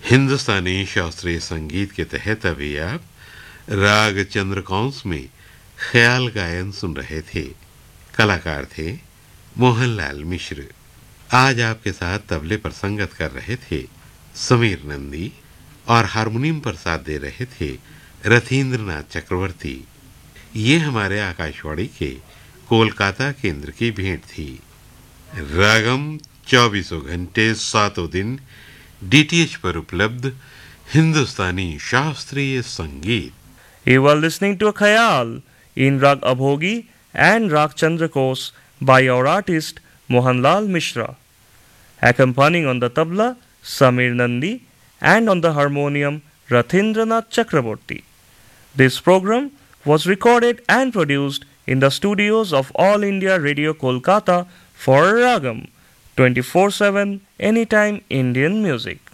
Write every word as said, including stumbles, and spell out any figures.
हिंदुस्तानी शास्त्रीय संगीत के तहत अभी आप राग चंद्रकौंस में ख्याल गायन सुन रहे थे। कलाकार थे मोहनलाल मिश्र। आज आपके साथ तबले पर संगत कर रहे थे समीर नंदी और हारमोनियम पर साथ दे रहे थे रथींद्रनाथ चक्रवर्ती। ये हमारे आकाशवाणी के कोलकाता केंद्र की भेंट थी। रागम चौबीसों घंटे सातों दिन डीटीएच पर उपलब्ध हिंदुस्तानी शास्त्रीय संगीत। You were listening to a Khayal in Rag Abhogi and Rag Chandrakos by our artist Mohanlal Mishra. Accompanying on the tabla Samir Nandi and on the harmonium Rathindranath Chakraborty. This program was recorded and produced in the studios of All India Radio Kolkata for Ragam twenty-four seven Anytime Indian Music.